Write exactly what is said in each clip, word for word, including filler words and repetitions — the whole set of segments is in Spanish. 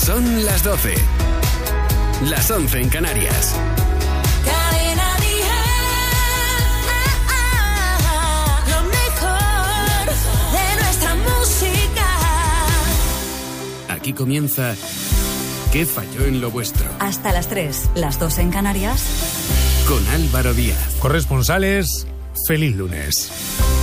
Son las doce. Las once en Canarias. Cadena Dial, lo mejor de nuestra música. Aquí comienza ¿Qué falló en lo vuestro? Hasta las tres, las dos en Canarias. Con Álvaro Díaz. Corresponsales, feliz lunes.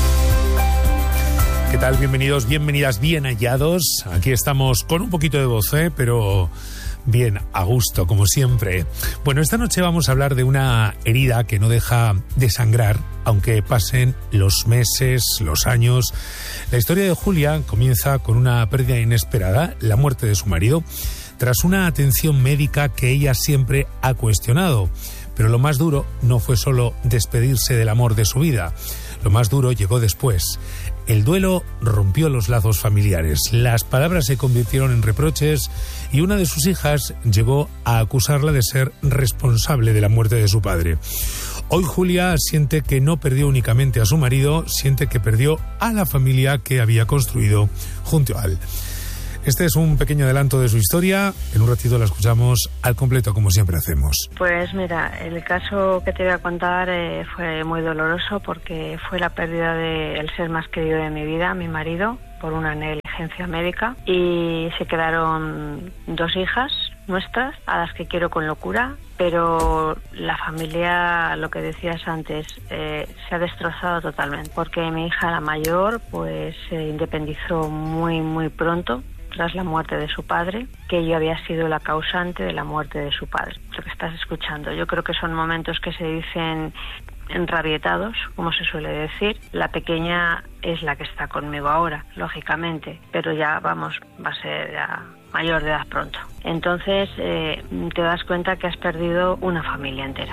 ¿Qué tal? Bienvenidos, bienvenidas, bien hallados. Aquí estamos con un poquito de voz, ¿eh? Pero bien, a gusto, como siempre. Bueno, esta noche vamos a hablar de una herida que no deja de sangrar, aunque pasen los meses, los años. La historia de Julia comienza con una pérdida inesperada, la muerte de su marido, tras una atención médica que ella siempre ha cuestionado. Pero lo más duro no fue solo despedirse del amor de su vida. Lo más duro llegó después. El duelo rompió los lazos familiares. Las palabras se convirtieron en reproches y una de sus hijas llegó a acusarla de ser responsable de la muerte de su padre. Hoy Julia siente que no perdió únicamente a su marido, siente que perdió a la familia que había construido junto a él. Este es un pequeño adelanto de su historia. En un ratito la escuchamos al completo, como siempre hacemos. Pues mira, el caso que te voy a contar eh, fue muy doloroso porque fue la pérdida del ser más querido de mi vida, mi marido, por una negligencia médica. Y se quedaron dos hijas nuestras, a las que quiero con locura, pero la familia, lo que decías antes, eh, se ha destrozado totalmente, porque mi hija, la mayor, pues se independizó muy, muy pronto, tras la muerte de su padre, que yo había sido la causante de la muerte de su padre. Lo que estás escuchando, yo creo que son momentos que se dicen enrabietados, como se suele decir. La pequeña es la que está conmigo ahora, lógicamente, pero ya, vamos, va a ser ya mayor de edad pronto. Entonces eh, te das cuenta que has perdido una familia entera.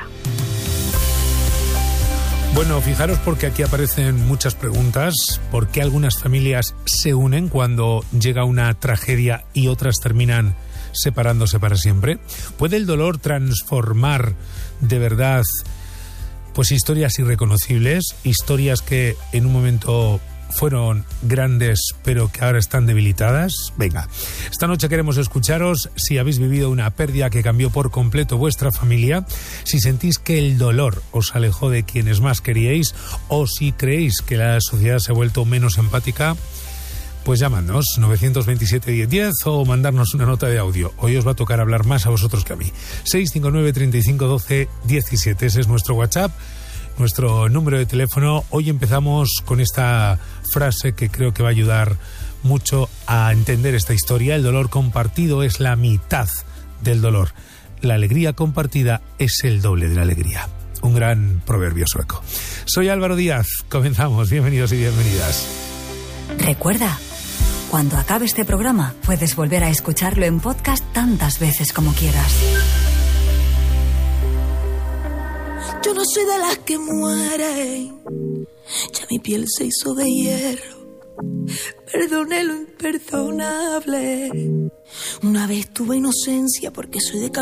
Bueno, fijaros porque aquí aparecen muchas preguntas. ¿Por qué algunas familias se unen cuando llega una tragedia y otras terminan separándose para siempre? ¿Puede el dolor transformar de verdad pues historias irreconocibles? Historias que en un momento fueron grandes pero que ahora están debilitadas. Venga, esta noche queremos escucharos si habéis vivido una pérdida que cambió por completo vuestra familia, si sentís que el dolor os alejó de quienes más queríais o si creéis que la sociedad se ha vuelto menos empática. Pues llámanos nueve dos siete, diez diez o mandarnos una nota de audio. Hoy os va a tocar hablar más a vosotros que a mí. seis cinco nueve, treinta y cinco, doce, diecisiete. Ese es nuestro WhatsApp, nuestro número de teléfono. Hoy empezamos con esta frase que creo que va a ayudar mucho a entender esta historia. El dolor compartido es la mitad del dolor. La alegría compartida es el doble de la alegría. Un gran proverbio sueco. Soy Álvaro Díaz. Comenzamos. Bienvenidos y bienvenidas. Recuerda, cuando acabe este programa, puedes volver a escucharlo en podcast tantas veces como quieras. Yo no soy de las que mueren, ya mi piel se hizo de hierro. Perdone lo imperdonable. Una vez tuve inocencia porque soy de